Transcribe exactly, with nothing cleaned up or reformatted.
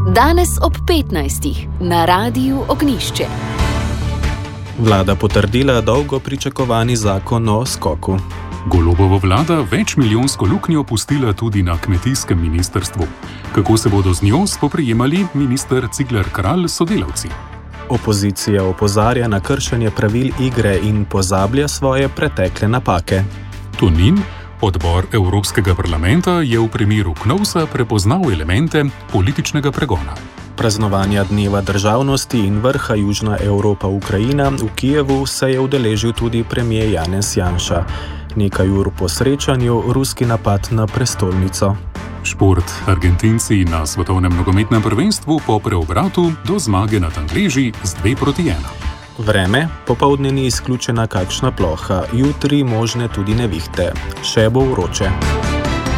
Danes ob petnajstih na Radiu Ognjišče. Vlada potrdila dolgo pričakovani zakon o skoku. Golobova vlada večmilijonsko luknjo pustila tudi na kmetijskem ministrstvu. Kako se bodo z njo spoprijemali minister Cigler Kralj sodelavci? Opozicija opozarja na kršenje pravil igre in pozablja svoje pretekle napake. Tonin, odbor Evropskega parlamenta, je v primeru Knovsa prepoznal elemente političnega pregona. Praznovanja dneva državnosti in vrha Južna Evropa-Ukrajina v Kijevu se je udeležil tudi premier Janez Janša. Nekaj ur po srečanju ruski napad na prestolnico. Šport. Argentinci na svetovnem nogometnem prvenstvu po preobratu do zmage nad Angleži z dve proti ena. Vreme. Popoldne ni izključena kakšna ploha, jutri možne tudi nevihte. Še bo vroče.